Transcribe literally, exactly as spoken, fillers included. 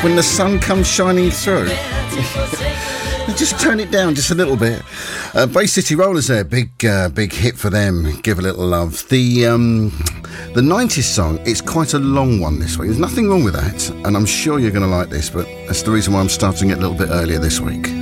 when the sun comes shining through. Just turn it down just a little bit. Uh, Bay City Rollers there, big uh, big hit for them. Give a little love. The um, the nineties song, it's quite a long one this week. There's nothing wrong with that, and I'm sure you're going to like this, but that's the reason why I'm starting it a little bit earlier this week.